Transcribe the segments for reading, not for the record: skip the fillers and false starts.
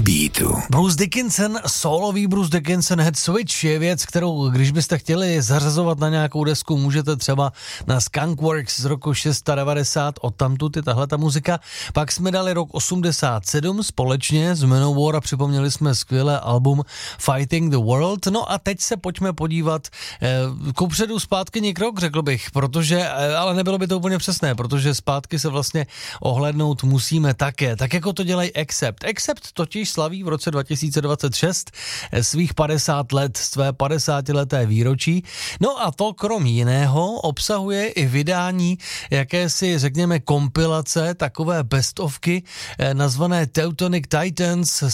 beatu. Bruce Dickinson, solový Bruce Dickinson, Head Switch je věc, kterou, když byste chtěli zařazovat na nějakou desku, můžete třeba na Skunkworks z roku 690, odtamtud je tahleta muzika. Pak jsme dali rok 87 společně s Manowar a připomněli jsme skvělé album Fighting the World. No a teď se pojďme podívat kupředu zpátky někrok, řekl bych, protože, ale nebylo by to úplně přesné, protože zpátky se vlastně ohlédnout musíme také, tak jako to dělají Accept. Accept totiž slaví v roce 2026 svých 50 let, své 50leté výročí. No a to krom jiného obsahuje i vydání jakési, řekněme, kompilace, takové bestovky nazvané Teutonic Titans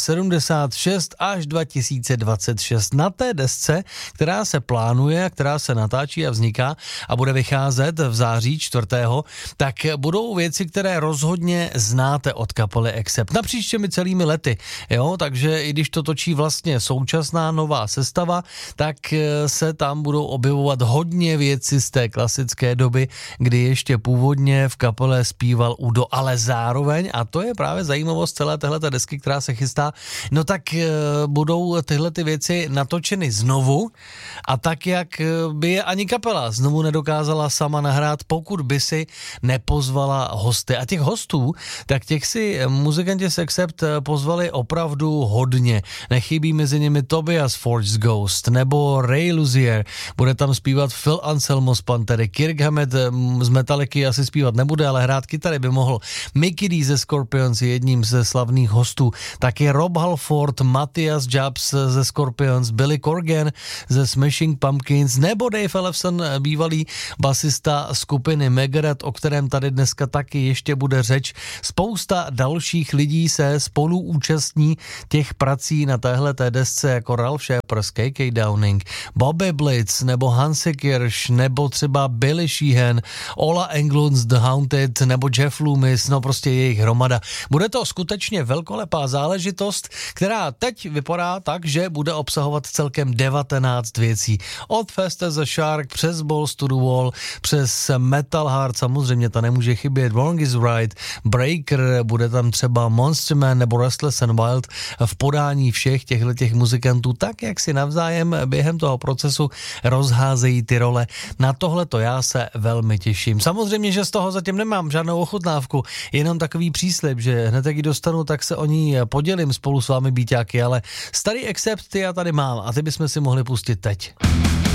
76 až 2026. Na té desce, která se plánuje, která se natáčí a vzniká a bude vycházet v září 4., tak budou věci, které rozhodně znáte od kapely Accept napříč těmi celými lety, jo, takže i když to točí vlastně současná nová sestava, tak se tam budou objevovat hodně věci z té klasické doby, kdy ještě původně v kapele zpíval Udo, ale zároveň, a to je právě zajímavost celé téhleté desky, která se chystá, no tak budou tyhle ty věci natočeny znovu a tak, jak by je ani kapela znovu nedokázala sama nahrát, pokud by si nepozvala hosty. A těch hostů, tak těch si muzikanti z Accept pozvali opravdu hodně. Nechybí mezi nimi Tobias Forge's Ghost nebo Ray Luzier, bude tam zpívat Phil Anselmo z Pantery, Kirk Hammett z Metallicy asi zpívat nebude, ale hrát kytary by mohl. Mikkey D ze Scorpions je jedním ze slavných hostů, taky Rob Halford, Matthias Jabs ze Scorpions, Billy Corgan ze Smashing Pumpkins nebo Dave Ellefson, bývalý basista skupiny Megadeth, o kterém tady dneska taky ještě bude řeč. Spousta dalších lidí se spolu účastní těch prací na téhleté desce, jako Ralph Shepard, KK Downing, Bobby Blitz nebo Hansi Kirsch nebo třeba Billy Sheehan, Ola Englund z The Haunted nebo Jeff Loomis, no prostě jejich hromada. Bude to skutečně velkolepá záležitost, která teď vypadá tak, že bude obsahovat celkem 19 věcí. Od Fast as a Shark přes Balls to the Wall, přes Metal Heart, samozřejmě ta nemůže chybět, Wrong is Right, Breaker, bude tam třeba Monster Man nebo Restless and Wild v podání všech těchto muzikantů, tak jak si navzájem během toho procesu rozházejí ty role. Na tohleto já se velmi těším. Samozřejmě, že z toho zatím nemám žádnou ochutnávku, jenom takový příslib, že hned jak ji dostanu, tak se o ní podělím spolu s vámi býťáky, ale starý Accept ty já tady mám a ty bychom si mohli pustit teď.